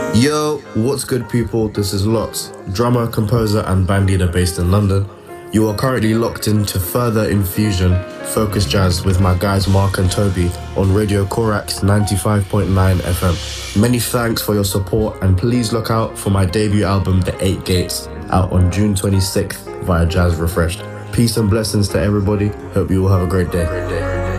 Yo, what's good, people? This is Lots, drummer, composer, and bandleader based in London. You are currently locked into Further Infusion, Focus Jazz with my guys Mark and Toby on Radio Korax 95.9 FM. Many thanks for your support, and please look out for my debut album, The Eight Gates, out on June 26th via Jazz Refreshed. Peace and blessings to everybody. Hope you all have a great day.